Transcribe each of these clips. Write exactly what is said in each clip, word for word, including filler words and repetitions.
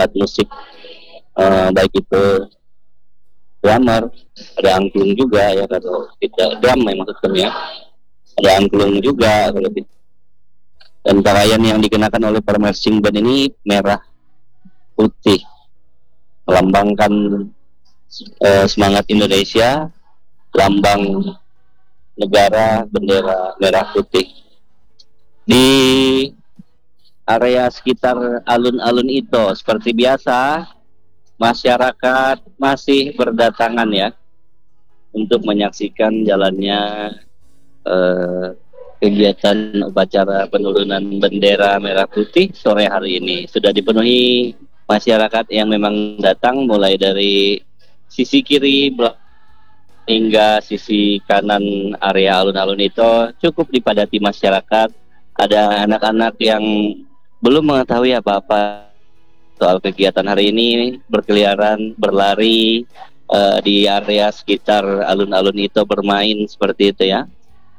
alat musik, uh, baik itu drummer, ada angklung juga ya, kalau tidak drum ya maksud kami ya, ada angklung juga kalau gitu. Dan pakaian yang dikenakan oleh para marching band ini merah putih, melambangkan uh, semangat Indonesia, lambang negara bendera merah putih. Di area sekitar alun-alun itu seperti biasa masyarakat masih berdatangan ya untuk menyaksikan jalannya eh, kegiatan upacara penurunan bendera merah putih sore hari ini. Sudah dipenuhi masyarakat yang memang datang mulai dari sisi kiri hingga sisi kanan area alun-alun itu cukup dipadati masyarakat. Ada anak-anak yang belum mengetahui apa-apa soal kegiatan hari ini, berkeliaran, berlari uh, di area sekitar alun-alun itu, bermain seperti itu ya.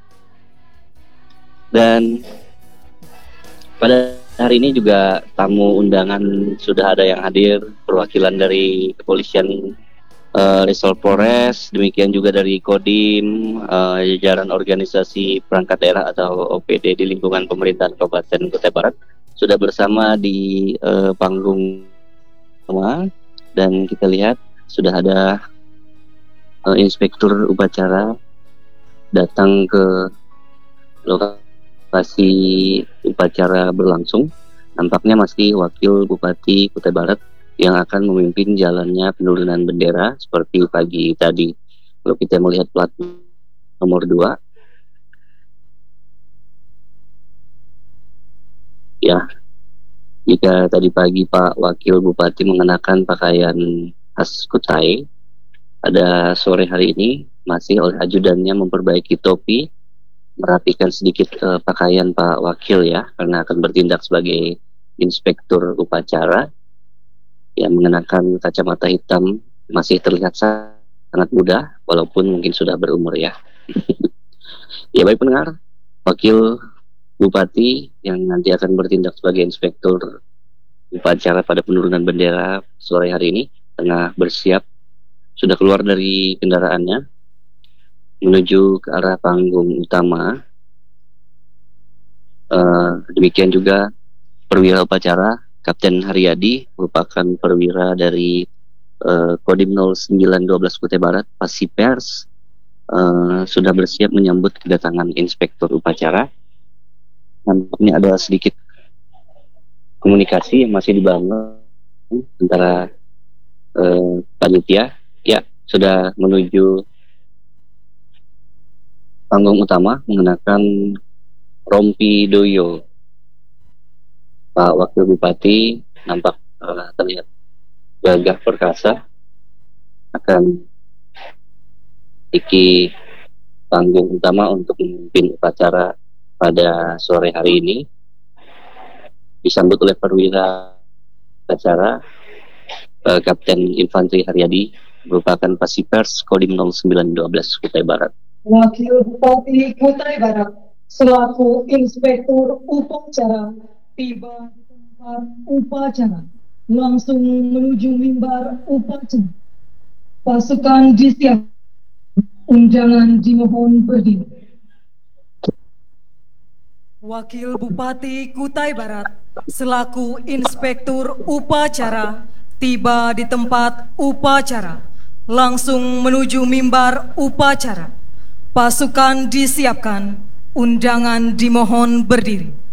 Dan pada hari ini juga tamu undangan sudah ada yang hadir, perwakilan dari kepolisian Uh, Resort Polres, demikian juga dari Kodim, uh, jajaran organisasi perangkat daerah atau O P D di lingkungan pemerintahan Kabupaten Kutai Barat sudah bersama di uh, panggung utama, dan kita lihat sudah ada uh, inspektur upacara datang ke lokasi upacara berlangsung. Nampaknya masih Wakil Bupati Kutai Barat yang akan memimpin jalannya penurunan bendera seperti pagi tadi. Kalau kita melihat plat nomor dua, ya, jika tadi pagi Pak Wakil Bupati mengenakan pakaian khas Kutai, ada sore hari ini masih oleh ajudannya memperbaiki topi, merapikan sedikit uh, pakaian Pak Wakil ya, karena akan bertindak sebagai inspektur upacara. Yang mengenakan kacamata hitam, masih terlihat sangat muda walaupun mungkin sudah berumur ya. Ya baik pendengar, Wakil Bupati yang nanti akan bertindak sebagai inspektur upacara pada penurunan bendera sore hari ini tengah bersiap, sudah keluar dari kendaraannya menuju ke arah panggung utama. Uh, demikian juga perwira upacara Kapten Haryadi, merupakan perwira dari uh, Kodim nol sembilan satu dua Kutai Barat, Pasipers, uh, sudah bersiap menyambut kedatangan inspektur upacara. Nampaknya ada sedikit komunikasi yang masih dibangun antara uh, panitia. Ya, sudah menuju panggung utama mengenakan rompi doyo. Pak Wakil Bupati nampak uh, terlihat gagah perkasa akan iki panggung utama untuk memimpin upacara pada sore hari ini, disambut oleh perwira upacara uh, Kapten Infanteri Haryadi, merupakan Pasipers Kodim nol sembilan satu dua Kutai Barat. Wakil Bupati Kutai Barat selaku inspektur upacara tiba di tempat upacara, langsung menuju mimbar upacara. Pasukan disiap, undangan dimohon berdiri. Wakil Bupati Kutai Barat selaku inspektur upacara tiba di tempat upacara, langsung menuju mimbar upacara. Pasukan disiapkan, undangan dimohon berdiri.